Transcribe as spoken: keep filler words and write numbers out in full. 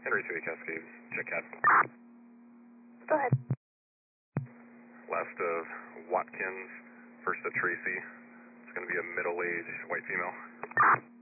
Henry two eight Cascades, check cat. Go ahead. Last of Watkins, first of Tracy. It's going to be a middle-aged white female.